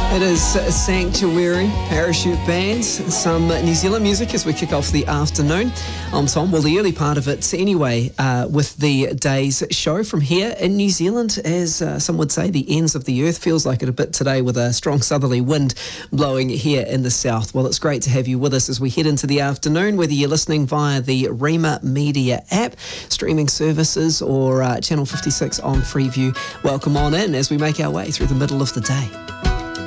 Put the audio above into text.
It is Sanctuary, Parachute Bands, some New Zealand music as we kick off the afternoon. I'm Tom. Well, the early part of it anyway, with the day's show from here in New Zealand, as some would say, the ends of the earth. Feels like it a bit today with a strong southerly wind blowing here in the south. Well, it's great to have you with us as we head into the afternoon, whether you're listening via the Rema Media app, streaming services, or Channel 56 on Freeview. Welcome on in as we make our way through the middle of the day.